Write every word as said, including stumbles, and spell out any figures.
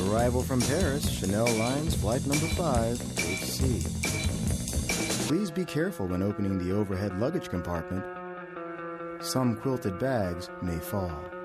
Arrival from Paris, Chanel Lines, flight number five, H C. Please be careful when opening the overhead luggage compartment. Some quilted bags may fall.